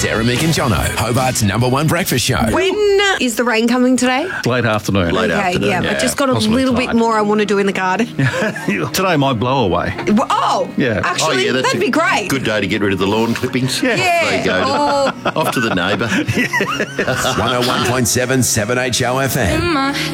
Sarah, Mick and Jono, Hobart's #1 breakfast show. When is the rain coming today? Late afternoon. Okay, I've just got a Possibly little bit tonight. more I want to do in the garden. Today might blow away. Oh, Yeah. actually, that's that'd a be great. Good day to get rid of the lawn clippings. Yeah. There you go. Oh. Off to the neighbour. 101.7 7HO FM.